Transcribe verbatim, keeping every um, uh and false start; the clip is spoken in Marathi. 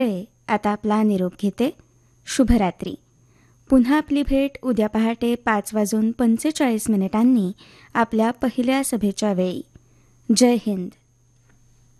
आता आपला निरोप घेते. शुभरात्री. पुन्हा आपली भेट उद्या पहाटे पाच वाजून पंचेचाळीस मिनिटांनी आपल्या पहिल्या सभेच्या वेळी. जय हिंद.